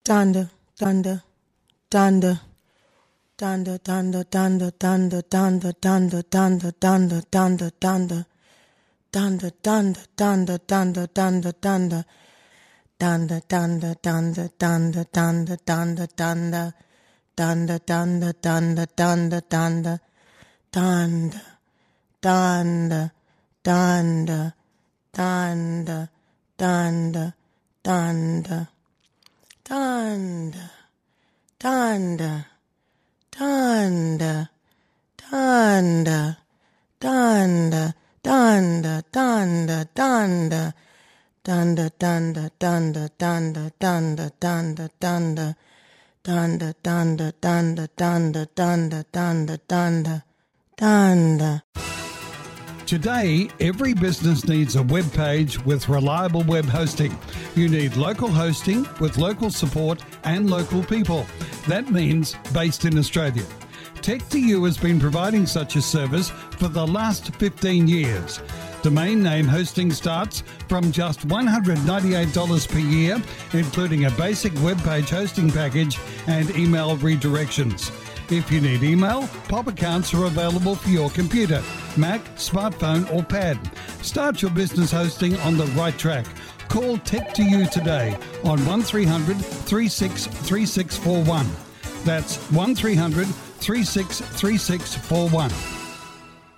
Thunder, thunder, thunder. Thunder, thunder, thunder, thunder, thunder, thunder, thunder, thunder, thunder, thunder. Thunder, thunder, thunder, thunder, thunder, thunder. Thunder, thunder, thunder, thunder, thunder, thunder, thunder. Thunder, thunder, thunder, thunder, thunder. Thunder, thunder, thunder, thunder, thunder, thunder. Thunder, thunder, thunder, thunder, thunder, thunder, thunder, thunder. Thunder, thunder, thunder, thunder, thunder, thunder, thunder. Thunder, thunder, thunder, thunder, thunder, thunder, thunder, thunder. Today, every business needs a web page with reliable web hosting. You need local hosting with local support and local people. That means based in Australia. Tech2U has been providing such a service for the last 15 years. Domain name hosting starts from just $198 per year, including a basic web page hosting package and email redirections. If you need email, POP accounts are available for your computer, Mac, smartphone or pad. Start your business hosting on the right track. Call Tech2U today on 1300 36 3641. That's 1300 36 3641.